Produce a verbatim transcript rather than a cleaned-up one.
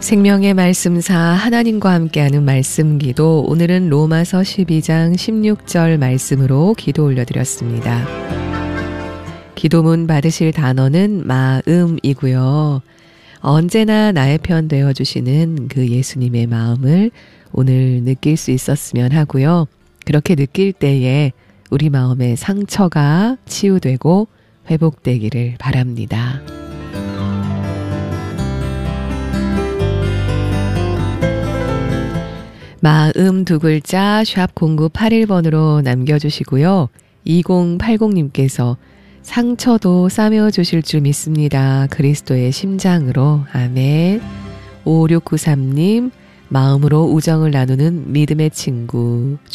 생명의 말씀사 하나님과 함께하는 말씀기도, 오늘은 로마서 십이 장 십육 절 말씀으로 기도 올려드렸습니다. 기도문 받으실 단어는 마음이고요. 언제나 나의 편 되어주시는 그 예수님의 마음을 오늘 느낄 수 있었으면 하고요. 그렇게 느낄 때에 우리 마음의 상처가 치유되고 회복되기를 바랍니다. 마음 두 글자 샵 공구팔일 번으로 남겨주시고요. 이공팔공님께서 상처도 싸매어주실 줄 믿습니다. 그리스도의 심장으로. 아멘. 오육구삼님 마음으로 우정을 나누는 믿음의 친구.